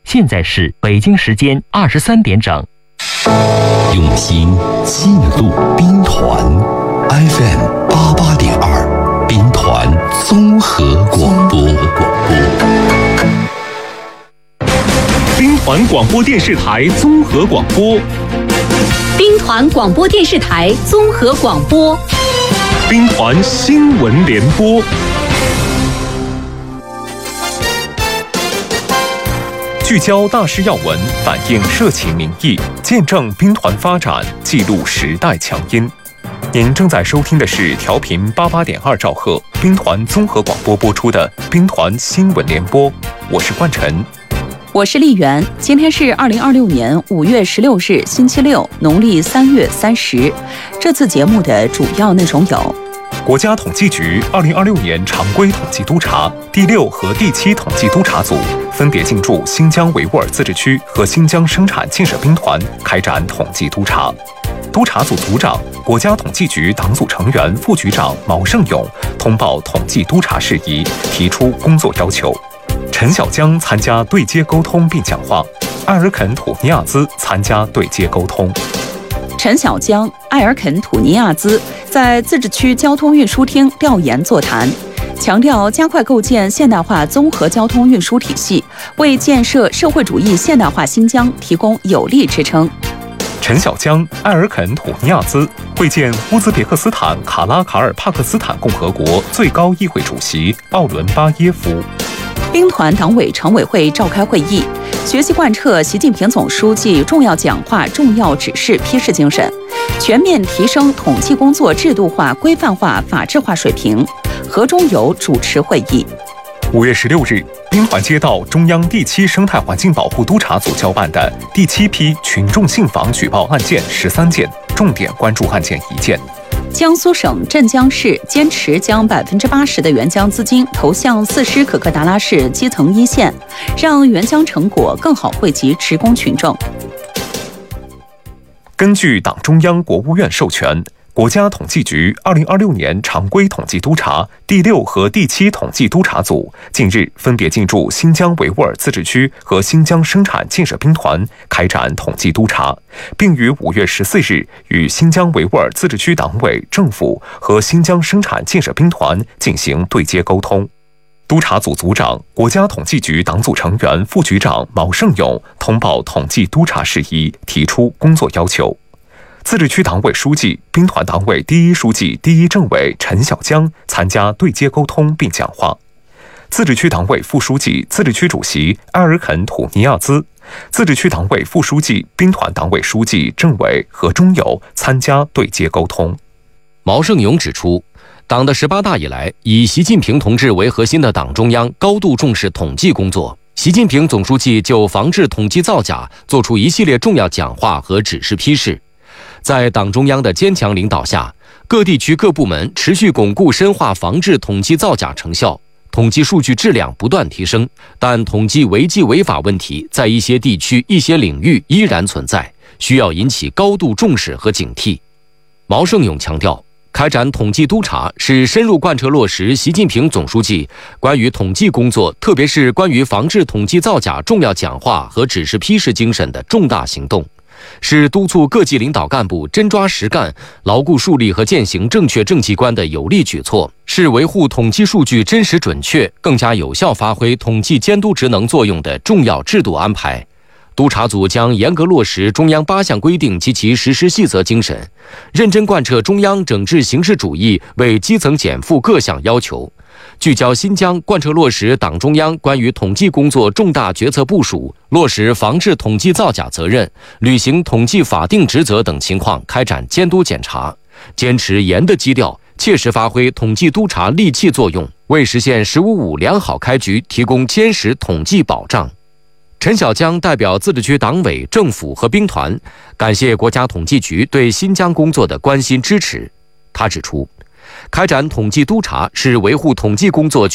现在是北京时间23点整。 用心记录兵团 FM88.2，兵团综合广播。 兵团广播电视台综合广播。 兵团广播电视台综合广播。 兵团新闻联播。聚焦大事要闻，反映社情民意，见证兵团发展，记录时代强音。您正在收听的是调频88.2兆赫兵团综合广播播出的兵团新闻联播，我是冠晨， 我是丽媛。今天是2026年5月16日，星期六，农历3月30。这次节目的主要内容有： 国家统计局2026年常规统计督查第6和第7统计督查组分别进驻新疆维吾尔自治区和新疆生产建设兵团开展统计督查。督查组组长、国家统计局党组成员、副局长毛胜勇通报统计督查事宜，提出工作要求。陈小江参加对接沟通并讲话，埃尔肯土尼亚兹参加对接沟通。 陈小江、埃尔肯土尼亚兹在自治区交通运输厅调研座谈，强调加快构建现代化综合交通运输体系，为建设社会主义现代化新疆提供有力支撑。 陈小江、埃尔肯土尼亚兹会见乌兹别克斯坦卡拉卡尔帕克斯坦共和国最高议会主席奥伦巴耶夫。 兵团党委常委会召开会议，学习贯彻习近平总书记重要讲话、重要指示批示精神，全面提升统计工作制度化、规范化、法治化水平。何中友主持会议。 5月16日，兵团接到中央第7生态环境保护督查组交办的第7批群众信访举报案件13件，重点关注案件1件。 江苏省镇江市坚持将80%的援疆资金投向4师可克达拉市基层一线，让援疆成果更好惠及职工群众。 根据党中央、国务院授权，国家统计局2026年常规统计督查第6和第7统计督查组近日分别进驻新疆维吾尔自治区和新疆生产建设兵团开展统计督查，并于5月14日与新疆维吾尔自治区党委、政府和新疆生产建设兵团进行对接沟通。督查组组长、国家统计局党组成员、副局长毛胜勇通报统计督查事宜，提出工作要求。自治区党委书记、兵团党委第1书记、第1政委陈小江参加对接沟通并讲话。自治区党委副书记、自治区主席埃尔肯土尼亚兹、自治区党委副书记、兵团党委书记、政委何中友参加对接沟通。 毛胜勇指出，党的18大以来，以习近平同志为核心的党中央高度重视统计工作。习近平总书记就防治统计造假作出一系列重要讲话和指示批示。在党中央的坚强领导下，各地区各部门持续巩固深化防治统计造假成效，统计数据质量不断提升，但统计违纪违法问题在一些地区、一些领域依然存在，需要引起高度重视和警惕。毛胜勇强调，开展统计督查是深入贯彻落实习近平总书记关于统计工作，特别是关于防治统计造假重要讲话和指示批示精神的重大行动，是督促各级领导干部真抓实干、牢固树立和践行正确政绩观的有力举措，是维护统计数据真实准确、更加有效发挥统计监督职能作用的重要制度安排。督查组将严格落实中央8项规定及其实施细则精神，认真贯彻中央整治形式主义为基层减负各项要求，聚焦新疆贯彻落实党中央关于统计工作重大决策部署、落实防治统计造假责任、履行统计法定职责等情况开展监督检查，坚持严的基调，切实发挥统计督查利器作用，为实现“15-5”良好开局提供坚实统计保障。陈小江代表自治区党委、政府和兵团，感谢国家统计局对新疆工作的关心支持。他指出，开展统计督查是维护统计工作